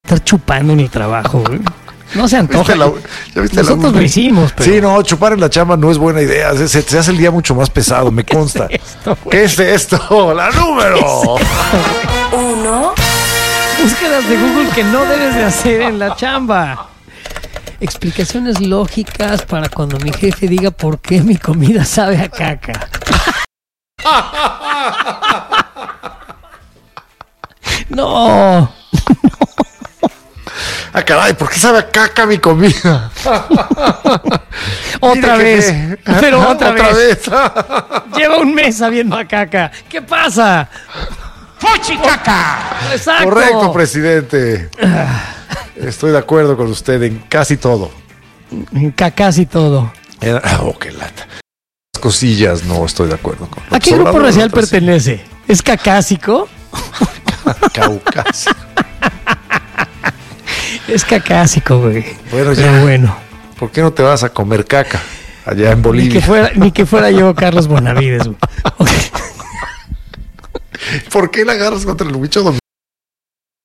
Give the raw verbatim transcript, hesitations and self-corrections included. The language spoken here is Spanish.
estar chupando en el trabajo, güey. No se antoja. ¿Viste la, ¿ya viste Nosotros la, lo hicimos, pero... Sí, no, chupar en la chamba no es buena idea. Se, se, se hace el día mucho más pesado, me consta. ¿Qué es esto, ¿Qué es esto? La número. Uno. Búsquedas de Google que no debes de hacer en la chamba. Explicaciones lógicas para cuando mi jefe diga por qué mi comida sabe a caca. No. Ah, caray, ¿por qué sabe a caca mi comida? Otra Mire, vez. jefe. Pero Ah, otra, otra vez. vez. Lleva un mes sabiendo a caca. ¿Qué pasa? ¡Fuchi caca! Exacto. Correcto, presidente. Estoy de acuerdo con usted en casi todo. En cacas y todo. Era- Oh, qué lata. Las cosillas no estoy de acuerdo con. ¿A qué grupo Obrador, racial otras sí. pertenece? ¿Es cacásico? Caucasio. Es cacásico, güey. Bueno, Pero ya. bueno. ¿Por qué no te vas a comer caca allá en Ni Bolivia? que fuera, ni que fuera yo Carlos Bonavides, güey. Ok. ¿Por qué la agarras contra el bicho